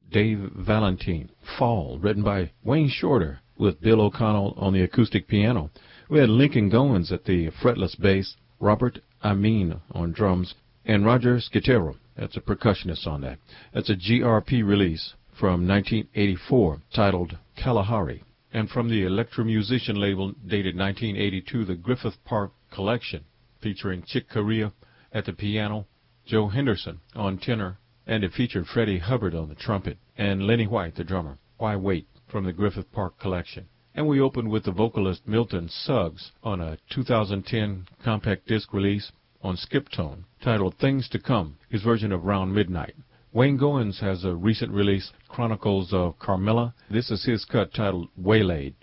Dave Valentine. Fall, written by Wayne Shorter, with Bill O'Connell on the acoustic piano. We had Lincoln Goins at the fretless bass, Robert Amin on drums, and Roger Scatero. That's a percussionist on that. That's a GRP release from 1984 titled Kalahari. And from the Electromusician label dated 1982, the Griffith Park Collection, featuring Chick Corea at the piano, Joe Henderson on tenor, and it featured Freddie Hubbard on the trumpet, and Lenny White, the drummer. Why Wait, from the Griffith Park Collection. And we opened with the vocalist Milton Suggs on a 2010 compact disc release on Skiptone titled Things to Come, his version of Round Midnight. Wayne Goins has a recent release, Chronicles of Carmilla. This is his cut titled Waylaid.